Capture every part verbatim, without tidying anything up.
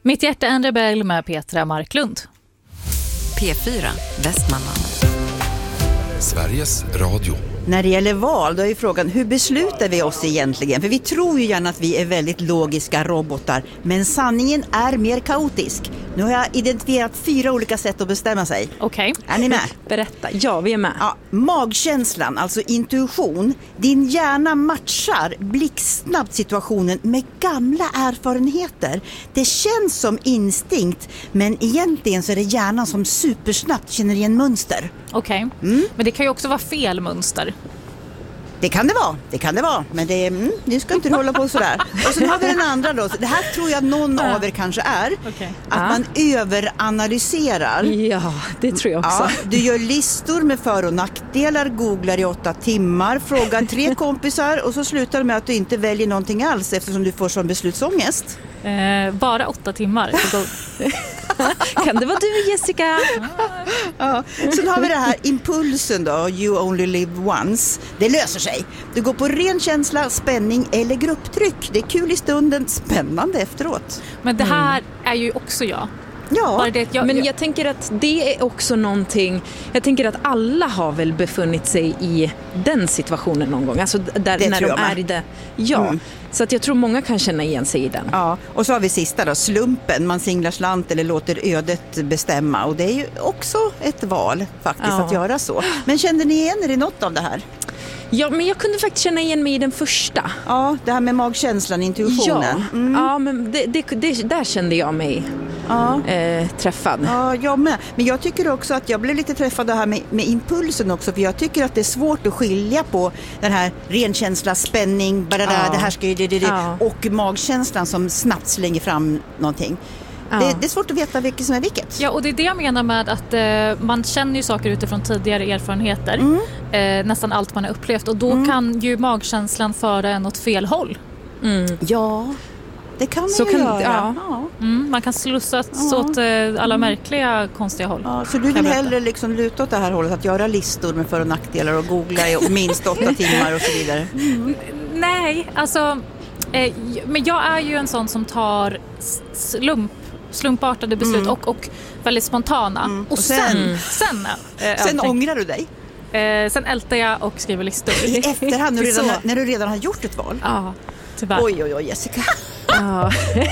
Mitt hjärta är en rebell med Petra Marklund. P fyra, Västmanland. Sveriges Radio. När det gäller val, då är ju frågan, hur beslutar vi oss egentligen? För vi tror ju gärna att vi är väldigt logiska robotar, men sanningen är mer kaotisk. Nu har jag identifierat fyra olika sätt att bestämma sig. Okej. Okay. Är ni med? Berätta. Ja, vi är med. Ja, magkänslan, alltså intuition. Din hjärna matchar blixtsnabbt situationen med gamla erfarenheter. Det känns som instinkt, men egentligen så är det hjärnan som supersnabbt känner igen mönster. Okej, okay. mm. Men det kan ju också vara fel mönster. Det kan det vara, det kan det vara. Men det är, mm, nu ska inte hålla på sådär. Och sen har vi den andra då. Det här tror jag någon uh. av er kanske är. Okay. Att uh. man överanalyserar. Ja, det tror jag också. Ja, du gör listor med för- och nackdelar, googlar i åtta timmar, frågar tre kompisar och så slutar det med att du inte väljer någonting alls eftersom du får sån beslutsångest. Eh, bara åtta timmar. Kan det vara du, Jessica? Ja. Sen har vi det här impulsen då, you only live once. Det löser sig. Du går på ren känsla, spänning eller grupptryck. Det är kul i stunden, spännande efteråt. Men det här mm. är ju också jag. Ja, det, jag, men jag tänker att det är också någonting. Jag tänker att alla har väl befunnit sig i den situationen någon gång. Alltså där, när de är i det. Ja, mm. Så att jag tror många kan känna igen sig i den. Ja, och så har vi sista då, slumpen. Man singlar slant eller låter ödet bestämma. Och det är ju också ett val faktiskt ja. Att göra så. Men kände ni igen er i något av det här? Ja, men jag kunde faktiskt känna igen mig i den första. Ja, det här med magkänslan, intuitionen. Ja, mm. ja men det, det, det, där kände jag mig ja. eh, träffad. Ja, jag med. Men jag tycker också att jag blev lite träffad det här med, med impulsen också. För jag tycker att det är svårt att skilja på den här renkänsla, spänning, bara ja. Det här ska ju det, det, det, ja. Och magkänslan som snabbt slänger fram någonting. Ja. Det, det är svårt att veta vilket som är vilket. Ja, och det är det jag menar med att eh, man känner ju saker utifrån tidigare erfarenheter. Mm. Eh, nästan allt man har upplevt. Och då mm. kan ju magkänslan föra en åt fel håll. Mm. Ja, det kan man så ju kan, göra. Ja. Ja. Mm, man kan slussas ja. Åt eh, alla märkliga, konstiga håll. Ja, så du vill hellre liksom luta åt det här hållet, att göra listor med för- och nackdelar och googla i minst åtta timmar och så vidare? Mm. Nej, alltså... Eh, men jag är ju en sån som tar slump slumpartade beslut mm. och, och väldigt spontana. Mm. Och, och sen sen, sen, äh, sen ångrar du dig? Eh, sen ältar jag och skriver listor. I efterhand, när du redan, när du redan har gjort ett val? Ja, tyvärr. Oj, oj, oj, Jessica. Ja.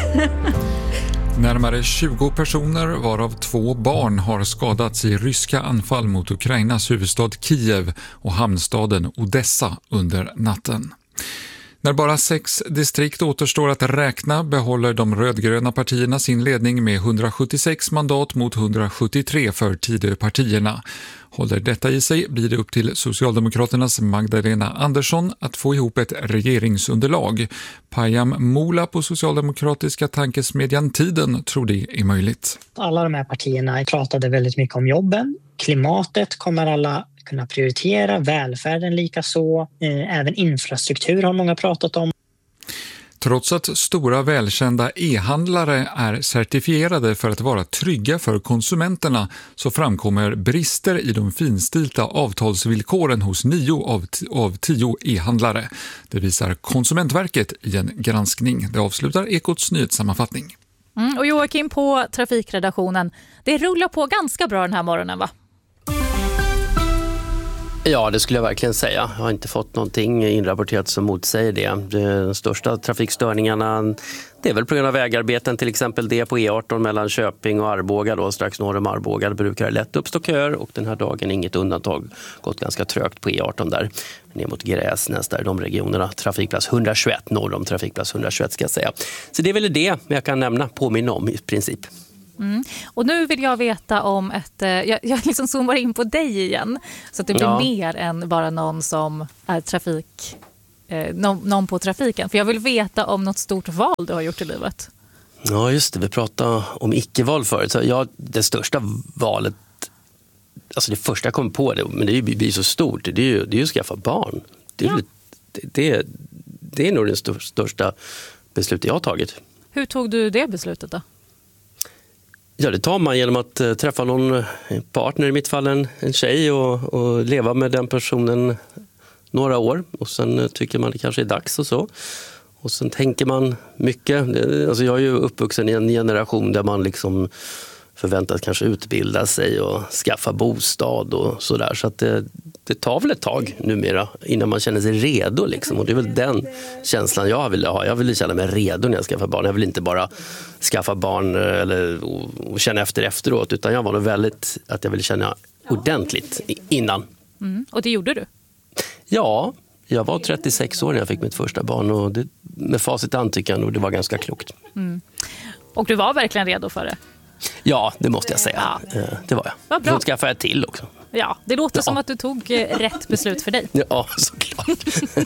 Närmare tjugo personer, varav två barn, har skadats i ryska anfall mot Ukrainas huvudstad Kiev och hamnstaden Odessa under natten. När bara sex distrikt återstår att räkna behåller de rödgröna partierna sin ledning med hundrasjuttiosex mandat mot hundrasjuttiotre för Tidöpartierna. Håller detta i sig blir det upp till Socialdemokraternas Magdalena Andersson att få ihop ett regeringsunderlag. Payam Mola på socialdemokratiska tankesmedjan Tiden tror det är möjligt. Alla de här partierna pratade väldigt mycket om jobben. Klimatet kommer alla kunna prioritera, välfärden lika så. Även infrastruktur har många pratat om. Trots att stora välkända e-handlare är certifierade för att vara trygga för konsumenterna så framkommer brister i de finstilta avtalsvillkoren hos nio av, t- av tio e-handlare. Det visar Konsumentverket i en granskning. Det avslutar Ekots nyhetssammanfattning. Mm, och Joakim på trafikredaktionen. Det rullar på ganska bra den här morgonen, va? Ja, det skulle jag verkligen säga. Jag har inte fått någonting inrapporterat som motsäger det. De största trafikstörningarna, det är väl på grund av vägarbeten, till exempel det på E arton mellan Köping och Arboga då, strax norr om Arboga. Det brukar lätt uppstå köer och den här dagen är inget undantag. Gått ganska trögt på E arton där. Ner mot Gräsnäs där, de regionerna. Trafikplats etthundratjugoett, norr om trafikplats etthundratjugoett ska jag säga. Så det är väl det jag kan nämna, påminna om i princip. Mm. Och nu vill jag veta om ett... Jag, jag liksom zoomar in på dig igen. Så att det blir ja. mer än bara någon som är trafik... Eh, någon, någon på trafiken. För jag vill veta om något stort val du har gjort i livet. Ja, just det. Vi pratade om icke-val förut. Så ja, det största valet... Alltså det första jag kom på det, men det blir så stort. Det är ju, det är ju att skaffa barn. Det är, ja. det, det, det är nog det största beslutet jag har tagit. Hur tog du det beslutet då? Ja, det tar man genom att uh, träffa någon partner, i mitt fall en, en tjej, och, och leva med den personen några år. Och sen uh, tycker man det kanske är dags och så. Och sen tänker man mycket. Alltså jag är ju uppvuxen i en generation där man liksom förväntas kanske utbilda sig och skaffa bostad och sådär. Så att det, det tar väl ett tag numera innan man känner sig redo. Liksom. Och det är väl den känslan jag vill ha. Jag vill känna mig redo när jag skaffar barn. Jag vill inte bara skaffa barn eller, och, och känna efter efteråt. Utan jag var nog väldigt att jag ville känna ordentligt innan. Mm. Och det gjorde du? Ja, jag var trettiosex år när jag fick mitt första barn. Och det, med facit antykan och det var ganska klokt. Mm. Och du var verkligen redo för det? Ja, det måste jag säga. Ja. Det var jag. Vad bra. Så skaffade jag till också. Ja, det låter ja. som att du tog rätt beslut för dig. Ja, såklart.